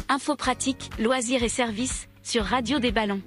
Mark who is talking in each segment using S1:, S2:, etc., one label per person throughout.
S1: Infos pratiques, loisirs et services sur Radio des Ballons.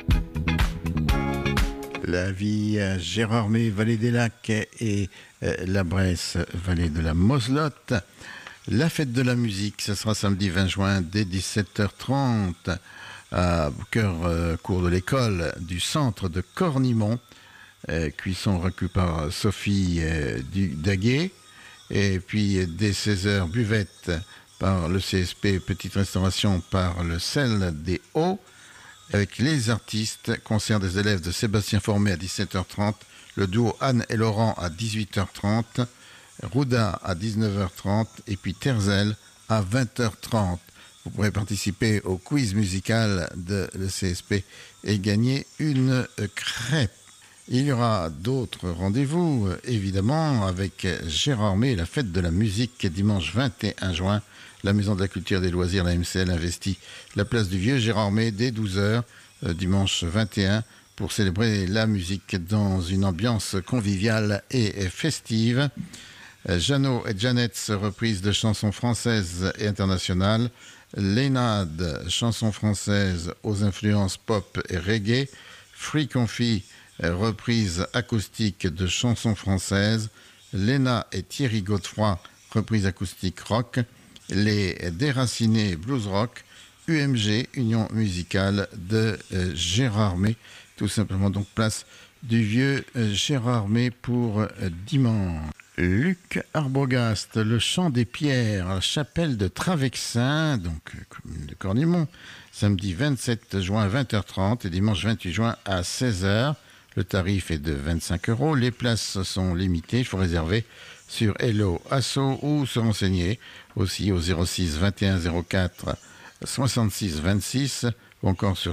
S2: La vie à Gérardmer, vallée des Lacs et la Bresse, vallée de la Moselotte. La fête de la musique, ce sera samedi 20 juin dès 17h30 à cours de l'école du centre de Cornimont. Cuisson reçue par Sophie Daguet. Et puis dès 16h, buvette par le CSP, petite restauration par le Sel des Hauts. Avec les artistes, concert des élèves de Sébastien Formé à 17h30, le duo Anne et Laurent à 18h30, Rouda à 19h30 et puis Terzel à 20h30. Vous pourrez participer au quiz musical de le CSP et gagner une crêpe. Il y aura d'autres rendez-vous, évidemment, avec Gérardmer, la fête de la musique, dimanche 21 juin. La Maison de la Culture et des Loisirs, la MCL, investit la place du Vieux Gérardmer dès 12h, dimanche 21, pour célébrer la musique dans une ambiance conviviale et festive. Jeannot et Janet's, reprise de chansons françaises et internationales. Lénade, chansons françaises aux influences pop et reggae. Free Confi, reprise acoustique de chansons françaises. Léna et Thierry Godefroy, reprise acoustique rock. Les Déracinés Blues Rock, UMG, Union Musicale de Gérardmer. Tout simplement, donc, place du Vieux Gérardmer pour dimanche. Luc Arbogast, le Chant des Pierres, chapelle de Travexin, donc commune de Cornimont, samedi 27 juin à 20h30 et dimanche 28 juin à 16h. Le tarif est de 25 €. Les places sont limitées, il faut réserver sur Hello Asso ou se renseigner aussi au 06 21 04 66 26 ou encore sur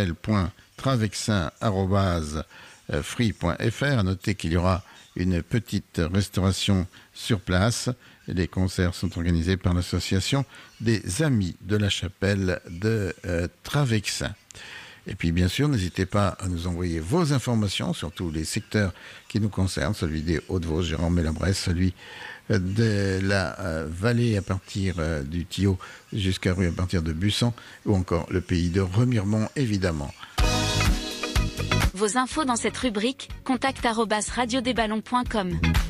S2: chapelle.travexin@free.fr. À noter qu'il y aura une petite restauration sur place. Les concerts sont organisés par l'association des Amis de la Chapelle de Travexin. Et puis, bien sûr, n'hésitez pas à nous envoyer vos informations sur tous les secteurs qui nous concernent, celui des Hauts-de-Vosges, Gérardmer-la-Bresse, celui de la vallée à partir du Thillot jusqu'à Rue à partir de Bussan, ou encore le pays de Remiremont, évidemment.
S1: Vos infos dans cette rubrique, contact@radiodesballons.com.